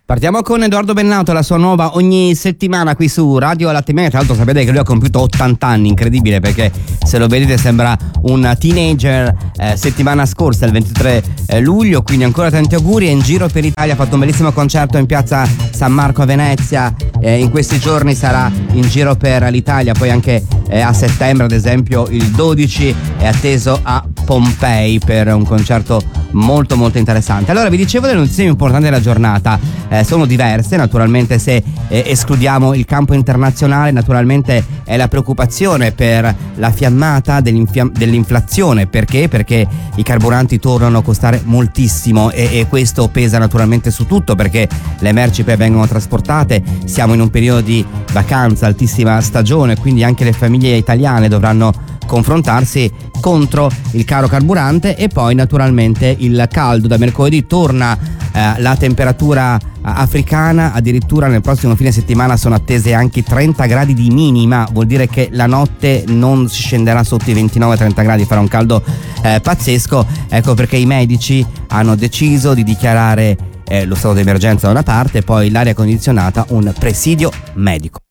Partiamo con Edoardo Bennato, la sua nuova ogni settimana qui su Radio Latte Mia. Tra l'altro sapete che lui ha compiuto 80 anni, incredibile, perché se lo vedete sembra un teenager. Settimana scorsa, il 23 luglio, quindi ancora tanti auguri. È in giro per l'Italia, ha fatto un bellissimo concerto in piazza San Marco a Venezia. In questi giorni sarà in giro per l'Italia, poi anche a settembre, ad esempio il 12 è atteso a Pompei per un concerto molto molto interessante. Allora, vi dicevo delle notizie importanti della giornata. Sono diverse, naturalmente, se escludiamo il campo internazionale. Naturalmente è la preoccupazione per la fiammata dell'inflazione. Perché? Perché i carburanti tornano a costare moltissimo e questo pesa naturalmente su tutto, perché le merci poi vengono trasportate. Siamo in un periodo di vacanza, altissima stagione, quindi anche le famiglie italiane dovranno confrontarsi contro il caro carburante. E poi naturalmente il caldo. Da mercoledì torna la temperatura africana, addirittura nel prossimo fine settimana sono attese anche 30 gradi di minima, vuol dire che la notte non si scenderà sotto i 29-30 gradi, farà un caldo pazzesco. Ecco perché i medici hanno deciso di dichiarare lo stato d'emergenza da una parte e poi l'aria condizionata un presidio medico.